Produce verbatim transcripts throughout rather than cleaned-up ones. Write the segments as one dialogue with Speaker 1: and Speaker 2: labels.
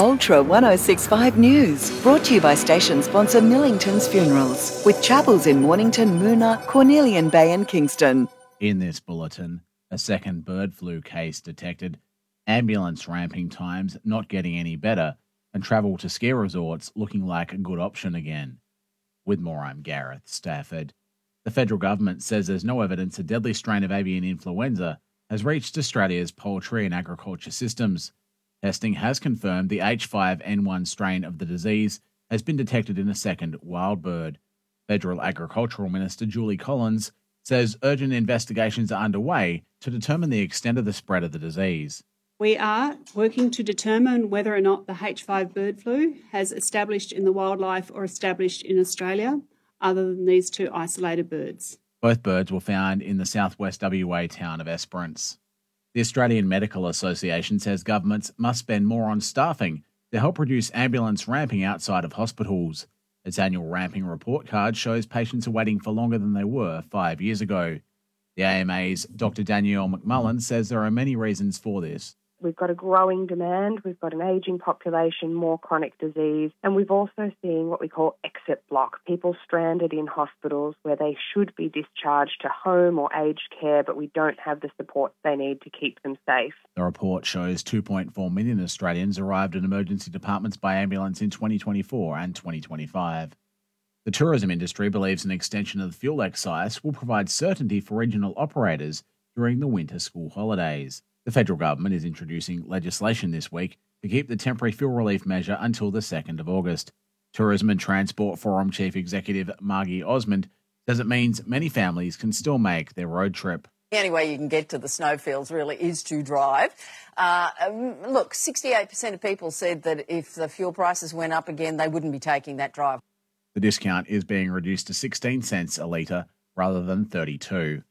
Speaker 1: Ultra one oh six point five News, brought to you by station sponsor Millington's Funerals, with chapels in Mornington, Moona, Cornelian Bay and Kingston.
Speaker 2: In this bulletin, a second bird flu case detected, ambulance ramping times not getting any better, and travel to ski resorts looking like a good option again. With more, I'm Gareth Stafford. The federal government says there's no evidence a deadly strain of avian influenza has reached Australia's poultry and agriculture systems. Testing has confirmed the H five N one strain of the disease has been detected in a second wild bird. Federal Agricultural Minister Julie Collins says urgent investigations are underway to determine the extent of the spread of the disease.
Speaker 3: We are working to determine whether or not the H five bird flu has established in the wildlife or established in Australia, other than these two isolated birds.
Speaker 2: Both birds were found in the southwest W A town of Esperance. The Australian Medical Association says governments must spend more on staffing to help reduce ambulance ramping outside of hospitals. Its annual ramping report card shows patients are waiting for longer than they were five years ago. The A M A's Doctor Danielle McMullen says there are many reasons for this.
Speaker 4: We've got a growing demand, we've got an ageing population, more chronic disease, and we've also seen what we call exit block, people stranded in hospitals where they should be discharged to home or aged care, but we don't have the support they need to keep them safe.
Speaker 2: The report shows two point four million Australians arrived in emergency departments by ambulance in twenty twenty-four and twenty twenty-five. The tourism industry believes an extension of the fuel excise will provide certainty for regional operators during the winter school holidays. The federal government is introducing legislation this week to keep the temporary fuel relief measure until the second of August. Tourism and Transport Forum Chief Executive Margie Osmond says it means many families can still make their road trip.
Speaker 5: The only way you can get to the snowfields really is to drive. Uh, look, sixty-eight percent of people said that if the fuel prices went up again, they wouldn't be taking that drive.
Speaker 2: The discount is being reduced to sixteen cents a litre rather than thirty-two.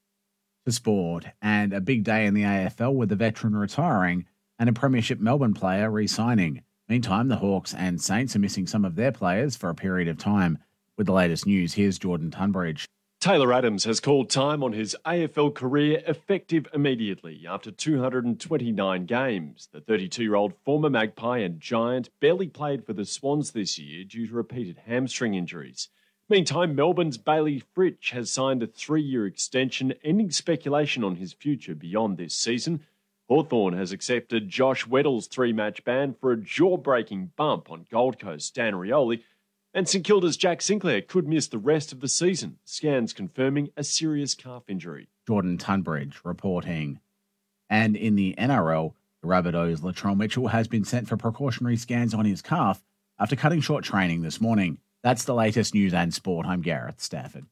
Speaker 2: To sport, and a big day in the A F L with a veteran retiring and a Premiership Melbourne player re-signing. Meantime, the Hawks and Saints are missing some of their players for a period of time. With the latest news, here's Jordan Tunbridge.
Speaker 6: Taylor Adams has called time on his A F L career effective immediately after two hundred twenty-nine games. The thirty-two-year-old former Magpie and Giant barely played for the Swans this year due to repeated hamstring injuries. Meantime, Melbourne's Bailey Fritsch has signed a three-year extension, ending speculation on his future beyond this season. Hawthorn has accepted Josh Weddle's three-match ban for a jaw-breaking bump on Gold Coast Stan Rioli. And St Kilda's Jack Sinclair could miss the rest of the season, scans confirming a serious calf injury.
Speaker 2: Jordan Tunbridge reporting. And in the N R L, the Rabbitohs' Latrell Mitchell has been sent for precautionary scans on his calf after cutting short training this morning. That's the latest news and sport. I'm Gareth Stafford.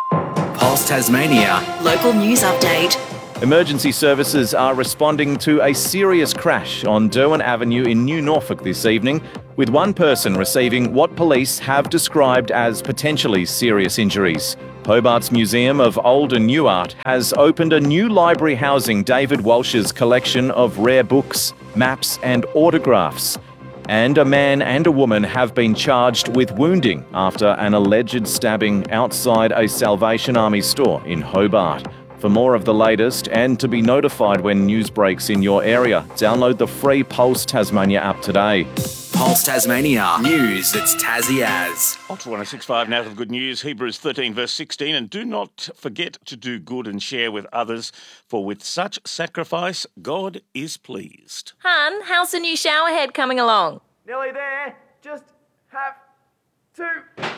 Speaker 7: Pulse Tasmania.
Speaker 8: Local news update.
Speaker 9: Emergency services are responding to a serious crash on Derwin Avenue in New Norfolk this evening, with one person receiving what police have described as potentially serious injuries. Hobart's Museum of Old and New Art has opened a new library housing David Walsh's collection of rare books, maps and autographs. And a man and a woman have been charged with wounding after an alleged stabbing outside a Salvation Army store in Hobart. For more of the latest and to be notified when news breaks in your area, download the free Pulse Tasmania app today.
Speaker 7: Pulse Tasmania. News that's Tassie as.
Speaker 10: Ultra one oh six point five now with good news. Hebrews thirteen verse sixteen. And do not forget to do good and share with others, for with such sacrifice God is pleased.
Speaker 11: Hun, how's the new shower head coming along?
Speaker 12: Nearly there. Just have to...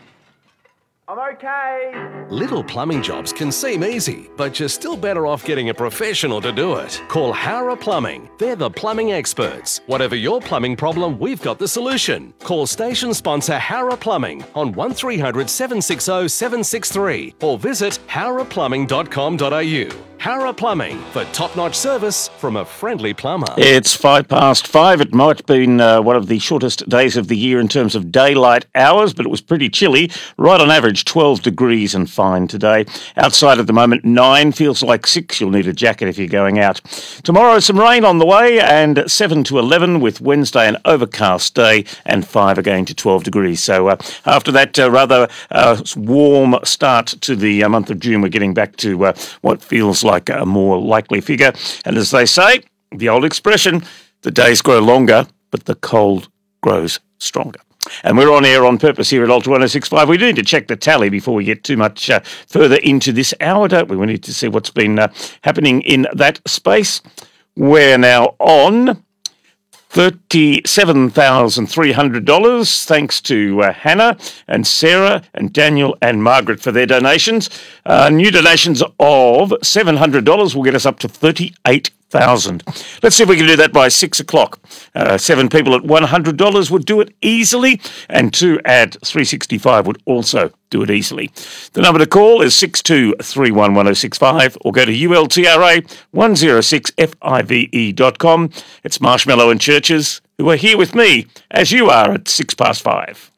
Speaker 12: I'm okay.
Speaker 13: Little plumbing jobs can seem easy, but you're still better off getting a professional to do it. Call Howrah Plumbing. They're the plumbing experts. Whatever your plumbing problem, we've got the solution. Call station sponsor Howrah Plumbing on one three hundred seven six zero seven six three or visit howrah plumbing dot com dot a u. Howrah Plumbing, for top-notch service from a friendly plumber.
Speaker 14: It's five past five. It might have been uh, one of the shortest days of the year in terms of daylight hours, but it was pretty chilly. Right on average, twelve degrees and fine today. Outside at the moment, nine. Feels like six. You'll need a jacket if you're going out. Tomorrow, some rain on the way, and seven to eleven, with Wednesday an overcast day, and five again to twelve degrees. So uh, after that uh, rather uh, warm start to the uh, month of June, we're getting back to uh, what feels like like a more likely figure. And as they say, the old expression, the days grow longer, but the cold grows stronger. And we're on air on purpose here at Ultra one oh six point five. We need to check the tally before we get too much uh, further into this hour, don't we? We need to see what's been uh, happening in that space. We're now on thirty-seven thousand three hundred dollars, thanks to uh, Hannah and Sarah and Daniel and Margaret for their donations. Uh, new donations of seven hundred dollars will get us up to thirty-eight thousand dollars. Let's see if we can do that by six o'clock. Uh, seven people at one hundred dollars would do it easily, and two at three sixty-five would also do it easily. The number to call is six two three one one oh six five or go to U L T R A one oh six five dot com. It's Marshmallow and Churches who are here with me as you are at six past five.